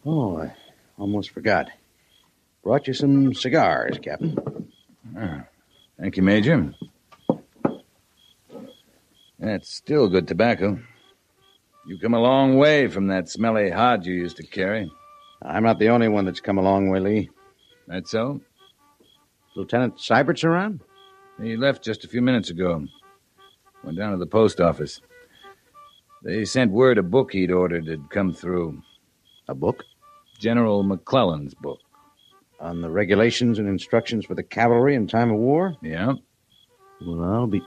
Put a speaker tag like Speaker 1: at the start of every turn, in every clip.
Speaker 1: Oh, I almost forgot. Brought you some cigars, Captain.
Speaker 2: Thank you, Major. That's still good tobacco. You come a long way from that smelly hod you used to carry.
Speaker 1: I'm not the only one that's come a long way, Lee.
Speaker 2: That so?
Speaker 1: Lieutenant Seibert's around?
Speaker 2: He left just a few minutes ago. Went down to the post office. They sent word a book he'd ordered had come through.
Speaker 1: A book?
Speaker 2: General McClellan's book.
Speaker 1: On the regulations and instructions for the cavalry in time of war?
Speaker 2: Yeah.
Speaker 1: Well, I'll be...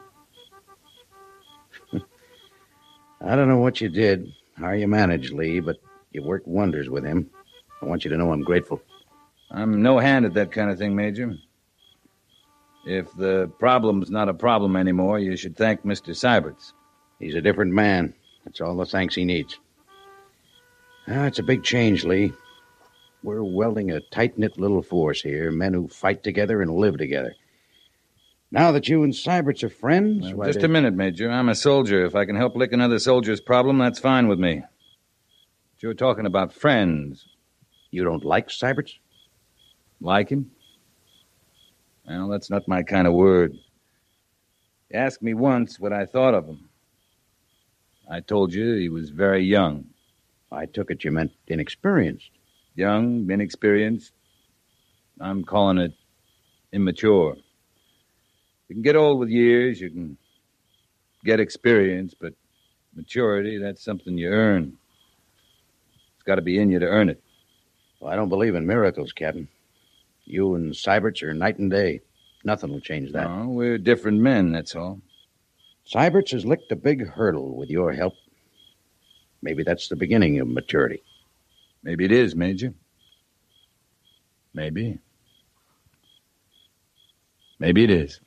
Speaker 1: I don't know what you did, how you managed, Lee, but you worked wonders with him. I want you to know I'm grateful.
Speaker 2: I'm no hand at that kind of thing, Major. If the problem's not a problem anymore, you should thank Mr. Seiberts.
Speaker 1: He's a different man. That's all the thanks he needs. It's a big change, Lee. We're welding a tight-knit little force here, men who fight together and live together. Now that you and Seiberts are friends...
Speaker 2: Well, just a minute, Major. I'm a soldier. If I can help lick another soldier's problem, that's fine with me. But you're talking about friends.
Speaker 1: You don't like Seiberts?
Speaker 2: Like him? Well, that's not my kind of word. You asked me once what I thought of him. I told you he was very young.
Speaker 1: I took it you meant inexperienced.
Speaker 2: Young, inexperienced. I'm calling it immature. You can get old with years, you can get experience, but maturity, that's something you earn. It's got to be in you to earn it.
Speaker 1: Well, I don't believe in miracles, Captain. You and Seiberts are night and day. Nothing will change that.
Speaker 2: No, we're different men, that's all.
Speaker 1: Seiberts has licked a big hurdle with your help. Maybe that's the beginning of maturity.
Speaker 2: Maybe it is, Major. Maybe. Maybe it is.